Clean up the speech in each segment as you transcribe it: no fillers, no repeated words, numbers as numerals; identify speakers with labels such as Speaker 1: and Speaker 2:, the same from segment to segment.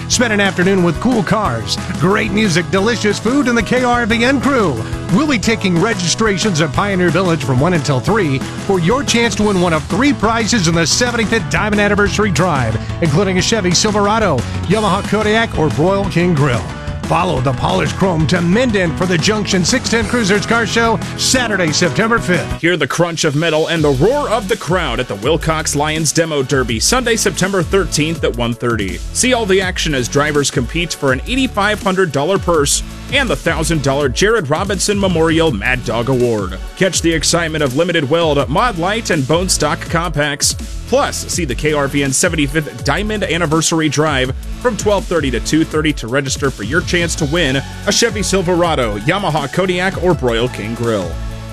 Speaker 1: Spend an afternoon with cool cars, great music, delicious food, and the KRVN crew. We'll be taking registrations at Pioneer Village from 1 until 3 for your chance to win one of 3 prizes in the 75th Diamond Anniversary Drive, including a Chevy Silverado, Yamaha Kodiak, or Royal King Grill. Follow the Polished Chrome to Minden for the Junction 610 Cruisers Car Show, Saturday, September 5th.
Speaker 2: Hear the crunch of metal and the roar of the crowd at the Wilcox Lions Demo Derby, Sunday, September 13th at 1:30. See all the action as drivers compete for an $8,500 purse and the $1,000 Jared Robinson Memorial Mad Dog Award. Catch the excitement of Limited Weld, Mod Light, and Bone Stock Compacts. Plus, see the KRVN 75th Diamond Anniversary Drive from 12:30 to 2:30 to register for your chance to win a Chevy Silverado, Yamaha Kodiak, or Royal King Grill.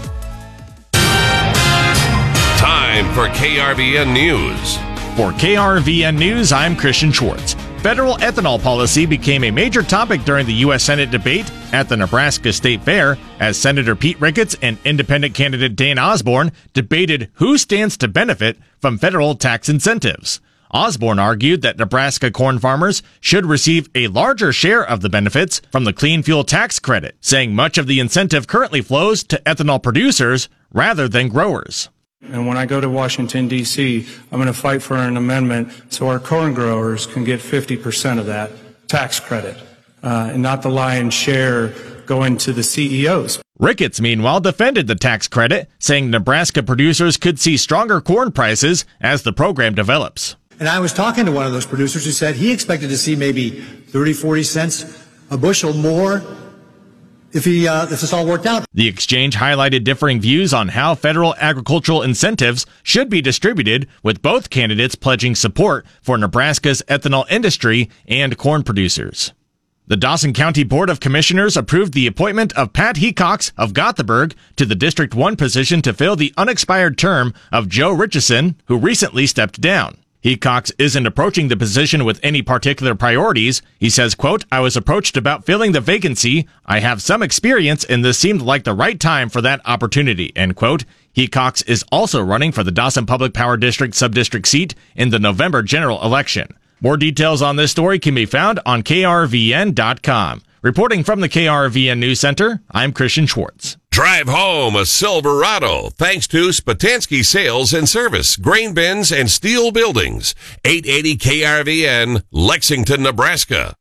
Speaker 3: Time for KRVN News.
Speaker 4: For KRVN News, I'm Christian Schwartz. Federal ethanol policy became a major topic during the U.S. Senate debate at the Nebraska State Fair as Senator Pete Ricketts and independent candidate Dan Osborne debated who stands to benefit from federal tax incentives. Osborne argued that Nebraska corn farmers should receive a larger share of the benefits from the clean fuel tax credit, saying much of the incentive currently flows to ethanol producers rather than growers.
Speaker 5: And when I go to Washington, D.C., I'm going to fight for an amendment so our corn growers can get 50% of that tax credit, and not the lion's share going to the CEOs.
Speaker 4: Ricketts, meanwhile, defended the tax credit, saying Nebraska producers could see stronger corn prices as the program develops.
Speaker 6: And I was talking to one of those producers who said he expected to see maybe 30, 40 cents a bushel more if this all worked out.
Speaker 4: The exchange highlighted differing views on how federal agricultural incentives should be distributed, with both candidates pledging support for Nebraska's ethanol industry and corn producers. The Dawson County Board of Commissioners approved the appointment of Pat Hecox of Gothenburg to the District 1 position to fill the unexpired term of Joe Richardson, who recently stepped down. Hecox isn't approaching the position with any particular priorities. He says, quote, "I was approached about filling the vacancy. I have some experience and this seemed like the right time for that opportunity," end quote. Hecox is also running for the Dawson Public Power District subdistrict seat in the November general election. More details on this story can be found on krvn.com. Reporting from the KRVN News Center, I'm Christian Schwartz.
Speaker 3: Drive home a Silverado thanks to Spatansky Sales and Service, grain bins and steel buildings. 880 KRVN, Lexington, Nebraska.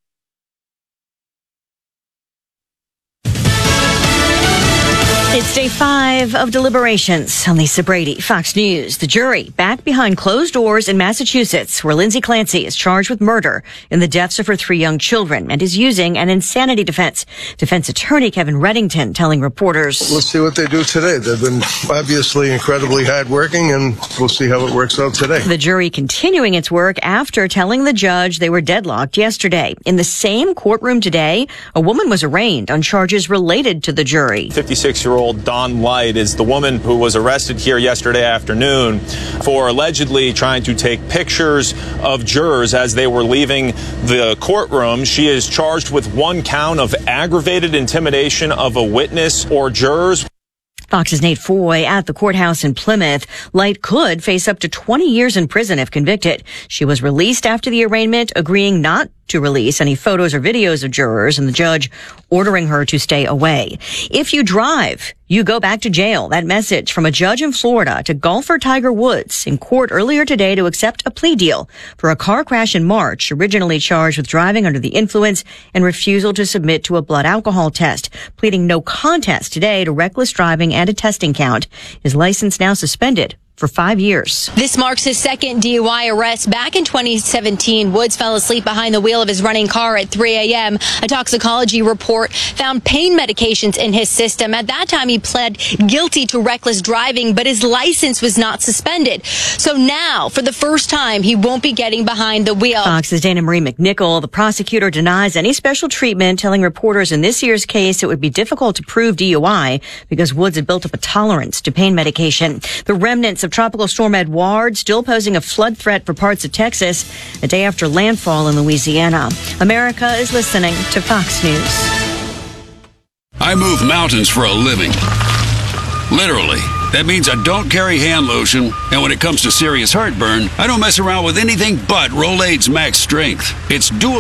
Speaker 7: It's day 5 of deliberations. I'm Lisa Brady, Fox News. The jury back behind closed doors in Massachusetts, where Lindsay Clancy is charged with murder in the deaths of her 3 young children and is using an insanity defense. Defense attorney Kevin Reddington telling reporters,
Speaker 8: "Let's see what they do today. They've been obviously incredibly hardworking, and we'll see how it works out today."
Speaker 7: The jury continuing its work after telling the judge they were deadlocked yesterday. In the same courtroom today, a woman was arraigned on charges related to the jury.
Speaker 9: 56-year-old Dawn Light is the woman who was arrested here yesterday afternoon for allegedly trying to take pictures of jurors as they were leaving the courtroom. She is charged with 1 count of aggravated intimidation of a witness or jurors.
Speaker 7: Fox's Nate Foy at the courthouse in Plymouth. Light could face up to 20 years in prison if convicted. She was released after the arraignment, agreeing not to release any photos or videos of jurors, and the judge ordering her to stay away. If you drive, you go back to jail. That message from a judge in Florida to golfer Tiger Woods in court earlier today to accept a plea deal for a car crash in March, originally charged with driving under the influence and refusal to submit to a blood alcohol test, pleading no contest today to reckless driving and a testing count. His license now suspended for 5 years.
Speaker 10: This marks his second DUI arrest. Back in 2017, Woods fell asleep behind the wheel of his running car at 3 a.m. A toxicology report found pain medications in his system. At that time, he pled guilty to reckless driving, but his license was not suspended. So now, for the first time, he won't be getting behind the wheel.
Speaker 7: Fox's Dana Marie McNichol, the prosecutor, denies any special treatment, telling reporters in this year's case it would be difficult to prove DUI because Woods had built up a tolerance to pain medication. The remnants of Tropical Storm Edouard still posing a flood threat for parts of Texas a day after landfall in Louisiana. America is listening to Fox News.
Speaker 11: I move mountains for a living. Literally. That means I don't carry hand lotion, and when it comes to serious heartburn, I don't mess around with anything but Rolaids Max Strength. It's dual